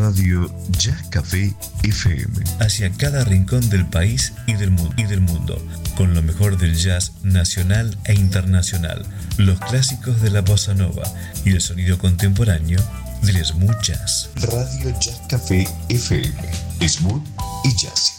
Radio Jazz Café FM. Hacia cada rincón del país y del mundo, con lo mejor del jazz nacional e internacional, los clásicos de la bossa nova y el sonido contemporáneo del smooth jazz. Radio Jazz Café FM, smooth y jazz.